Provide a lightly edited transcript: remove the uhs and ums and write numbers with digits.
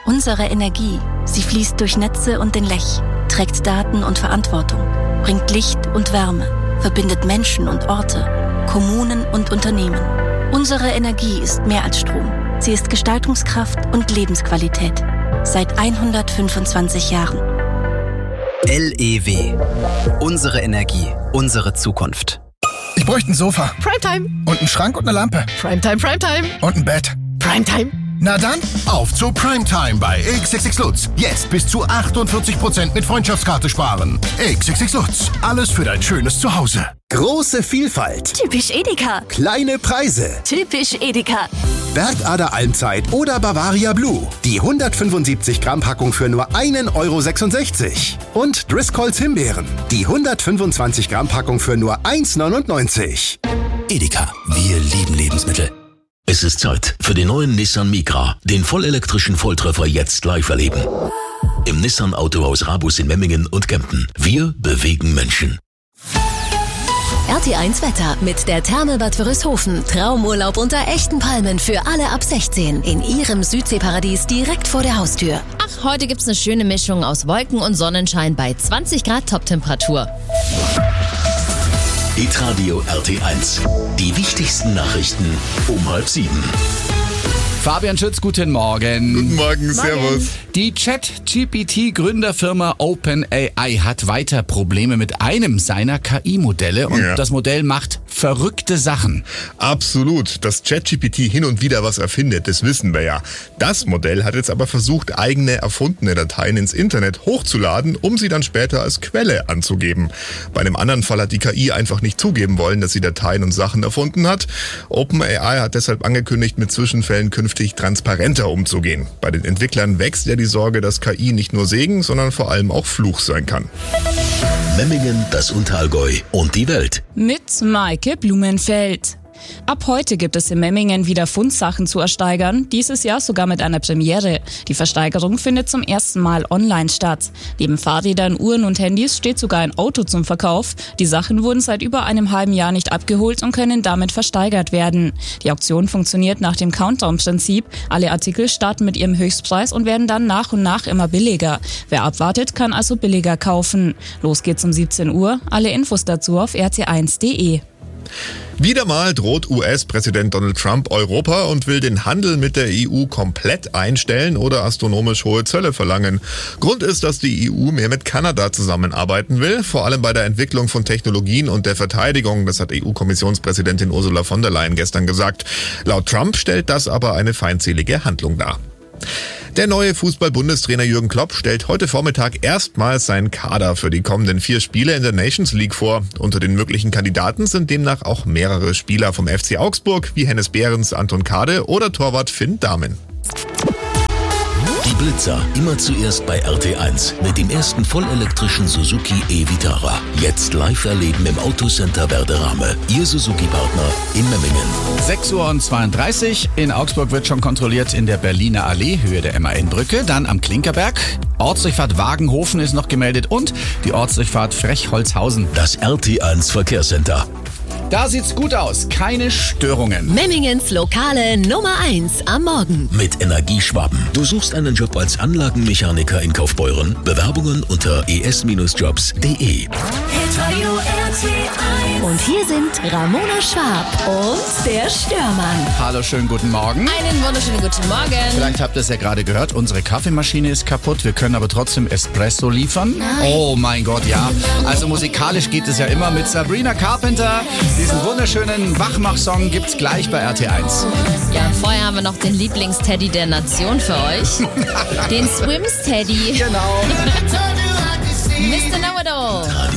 Unsere Energie, sie fließt durch Netze und den Lech, trägt Daten und Verantwortung, bringt Licht und Wärme, verbindet Menschen und Orte, Kommunen und Unternehmen. Unsere Energie ist mehr als Strom. Sie ist Gestaltungskraft und Lebensqualität. Seit 125 Jahren. LEW. Unsere Energie, unsere Zukunft. Ich bräuchte ein Sofa. Primetime. Und einen Schrank und eine Lampe. Primetime, Primetime. Und ein Bett. Primetime. Na dann, auf zu Primetime bei XXX Lutz. Jetzt bis zu 48% mit Freundschaftskarte sparen. XXX Lutz. Alles für dein schönes Zuhause. Große Vielfalt. Typisch Edeka. Kleine Preise. Typisch Edeka. Bergader Almzeit oder Bavaria Blue. Die 175 Gramm Packung für nur 1,66 €. Und Driscolls Himbeeren. Die 125 Gramm Packung für nur 1,99 €. Edeka. Wir lieben Lebensmittel. Es ist Zeit für den neuen Nissan Micra, den vollelektrischen Volltreffer jetzt live erleben. Im Nissan Autohaus Rabus in Memmingen und Kempten. Wir bewegen Menschen. RT1 Wetter mit der Therme Bad Wörishofen. Traumurlaub unter echten Palmen für alle ab 16. In ihrem Südseeparadies direkt vor der Haustür. Ach, heute gibt's eine schöne Mischung aus Wolken und Sonnenschein bei 20 Grad Toptemperatur. Hitradio RT1. Die wichtigsten Nachrichten um 6:30. Fabian Schütz, guten Morgen. Guten Morgen, servus. Die ChatGPT-Gründerfirma OpenAI hat weiter Probleme mit einem seiner KI-Modelle und das Modell macht verrückte Sachen. Absolut. Dass ChatGPT hin und wieder was erfindet, das wissen wir ja. Das Modell hat jetzt aber versucht, eigene erfundene Dateien ins Internet hochzuladen, um sie dann später als Quelle anzugeben. Bei einem anderen Fall hat die KI einfach nicht zugeben wollen, dass sie Dateien und Sachen erfunden hat. OpenAI hat deshalb angekündigt, mit Zwischenfällen künftig transparenter umzugehen. Bei den Entwicklern wächst ja die Sorge, dass KI nicht nur Segen, sondern vor allem auch Fluch sein kann. Memmingen, das Unterallgäu und die Welt. Mit Maike Blumenfeld. Ab heute gibt es in Memmingen wieder Fundsachen zu ersteigern, dieses Jahr sogar mit einer Premiere. Die Versteigerung findet zum ersten Mal online statt. Neben Fahrrädern, Uhren und Handys steht sogar ein Auto zum Verkauf. Die Sachen wurden seit über einem halben Jahr nicht abgeholt und können damit versteigert werden. Die Auktion funktioniert nach dem Countdown-Prinzip. Alle Artikel starten mit ihrem Höchstpreis und werden dann nach und nach immer billiger. Wer abwartet, kann also billiger kaufen. Los geht's um 17 Uhr. Alle Infos dazu auf rt1.de. Wieder mal droht US-Präsident Donald Trump Europa und will den Handel mit der EU komplett einstellen oder astronomisch hohe Zölle verlangen. Grund ist, dass die EU mehr mit Kanada zusammenarbeiten will, vor allem bei der Entwicklung von Technologien und der Verteidigung. Das hat EU-Kommissionspräsidentin Ursula von der Leyen gestern gesagt. Laut Trump stellt das aber eine feindselige Handlung dar. Der neue Fußball-Bundestrainer Jürgen Klopp stellt heute Vormittag erstmals seinen Kader für die kommenden 4 Spiele in der Nations League vor. Unter den möglichen Kandidaten sind demnach auch mehrere Spieler vom FC Augsburg, wie Hennes Behrens, Anton Kade oder Torwart Finn Dahmen. Die Blitzer immer zuerst bei RT1 mit dem ersten vollelektrischen Suzuki e-Vitara. Jetzt live erleben im Autocenter Werderame. Ihr Suzuki-Partner in Memmingen. 6:32 Uhr. In Augsburg wird schon kontrolliert in der Berliner Allee, Höhe der MAN-Brücke. Dann am Klinkerberg. Ortsdurchfahrt Wagenhofen ist noch gemeldet und die Ortsdurchfahrt Frechholzhausen. Das RT1 Verkehrscenter. Da sieht's gut aus. Keine Störungen. Memmingens lokale Nummer 1 am Morgen. Mit Energieschwaben. Du suchst einen Job als Anlagenmechaniker in Kaufbeuren? Bewerbungen unter es-jobs.de. Und hier sind Ramona Schwab und der Störmann. Hallo, schönen guten Morgen. Einen wunderschönen guten Morgen. Vielleicht habt ihr es ja gerade gehört, unsere Kaffeemaschine ist kaputt. Wir können aber trotzdem Espresso liefern. Nein. Oh mein Gott, ja. Also musikalisch geht es ja immer mit Sabrina Carpenter. Diesen wunderschönen Wachmach-Song gibt's gleich bei RT1. Ja, und vorher haben wir noch den Lieblingsteddy der Nation für euch. Den Swims-Teddy. Genau. Mr. Know-it-all.